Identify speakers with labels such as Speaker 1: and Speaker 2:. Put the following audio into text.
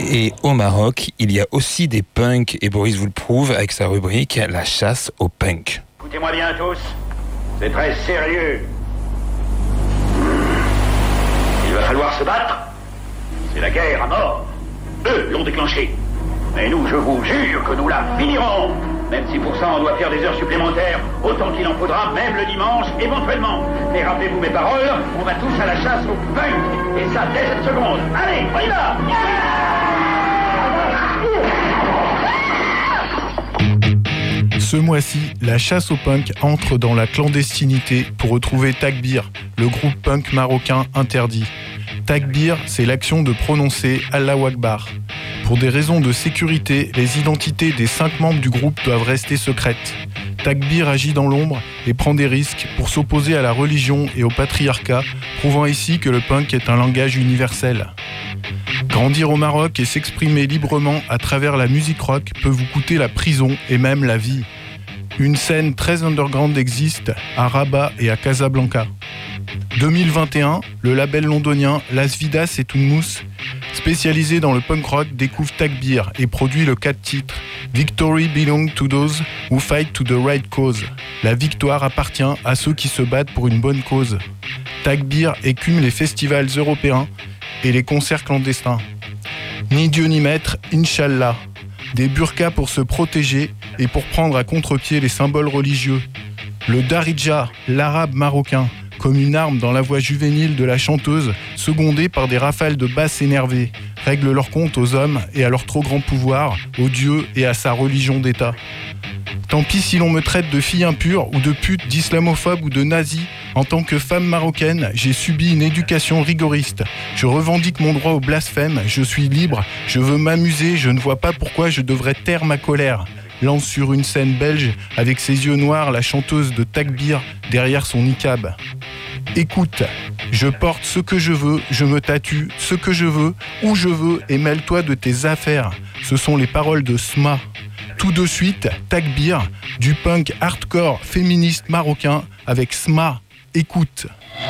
Speaker 1: Et au Maroc, il y a aussi des punks, et Boris vous le prouve avec sa rubrique « La chasse aux punks ».
Speaker 2: Écoutez-moi bien tous, c'est très sérieux. Il va falloir se battre. C'est la guerre à mort. Eux l'ont déclenchée. Mais nous, je vous jure que nous la finirons. Même si pour ça on doit faire des heures supplémentaires, autant qu'il en faudra, même le dimanche, éventuellement. Et rappelez-vous mes paroles, on va tous à la chasse aux punks. Et ça dès cette seconde. Allez, on y va!
Speaker 3: Ce mois-ci, la chasse aux punks entre dans la clandestinité pour retrouver Takbir, le groupe punk marocain interdit. Takbir, c'est l'action de prononcer Allahu Akbar. Pour des raisons de sécurité, les identités des 5 membres du groupe doivent rester secrètes. Takbir agit dans l'ombre et prend des risques pour s'opposer à la religion et au patriarcat, prouvant ici que le punk est un langage universel. Grandir au Maroc et s'exprimer librement à travers la musique rock peut vous coûter la prison et même la vie. Une scène très underground existe à Rabat et à Casablanca. 2021, le label londonien Las Vidas et Tounmous, spécialisé dans le punk rock, découvre Takbir et produit le 4 titres Victory belongs to those who fight to the right cause. La victoire appartient à ceux qui se battent pour une bonne cause. Takbir écume les festivals européens et les concerts clandestins. Ni Dieu ni maître, Inch'Allah. Des burqas pour se protéger et pour prendre à contre-pied les symboles religieux. Le darija, l'arabe marocain, comme une arme dans la voix juvénile de la chanteuse, secondée par des rafales de basses énervées, règle leur compte aux hommes et à leur trop grand pouvoir, aux dieux et à sa religion d'État. Tant pis si l'on me traite de fille impure ou de pute, d'islamophobe ou de nazi. En tant que femme marocaine, j'ai subi une éducation rigoriste. Je revendique mon droit au blasphème, je suis libre, je veux m'amuser, je ne vois pas pourquoi je devrais taire ma colère. Lance sur une scène belge, avec ses yeux noirs, la chanteuse de Takbir derrière son niqab. Écoute, je porte ce que je veux, je me tatue ce que je veux, où je veux, et mêle-toi de tes affaires. Ce sont les paroles de Sma. Tout de suite, Takbir, du punk hardcore féministe marocain avec Sma. Écoute.